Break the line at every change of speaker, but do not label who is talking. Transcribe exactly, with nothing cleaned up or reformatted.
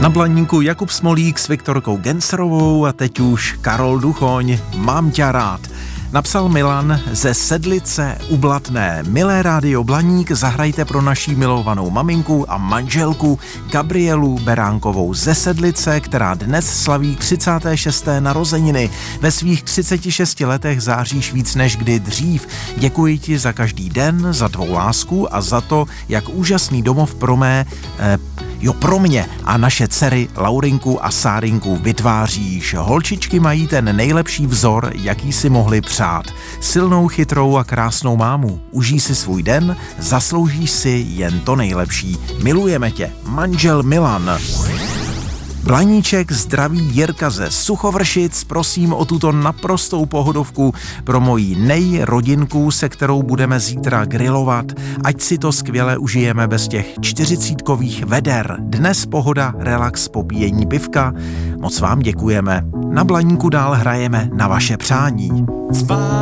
Na Blaníku Jakub Smolík s Viktorkou Genserovou a teď už Karol Duchoň, Mám tě rád. Napsal Milan ze Sedlice u Blatné. Milé rádio Blaník, zahrajte pro naší milovanou maminku a manželku Gabrielu Beránkovou ze Sedlice, která dnes slaví třicáté šesté narozeniny. Ve svých třiceti šesti letech záříš víc než kdy dřív. Děkuji ti za každý den, za tvou lásku a za to, jak úžasný domov pro mé eh, Jo, pro mě a naše dcery Laurinku a Sárinku vytváříš. Holčičky mají ten nejlepší vzor, jaký si mohli přát. Silnou, chytrou a krásnou mámu. Užij si svůj den, zasloužíš si jen to nejlepší. Milujeme tě, manžel Milan. Blaníček zdraví Jirka ze Suchovršic, prosím o tuto naprostou pohodovku pro moji nejrodinku, se kterou budeme zítra grilovat. Ať si to skvěle užijeme bez těch čtyřicítkových veder. Dnes pohoda, relax, popíjení pivka. Moc vám děkujeme. Na Blaníku dál hrajeme na vaše přání.